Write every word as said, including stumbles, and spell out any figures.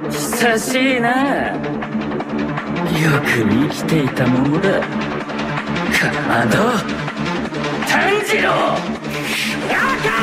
久しいな。よく生きていたものだ。かまど、炭治郎、赤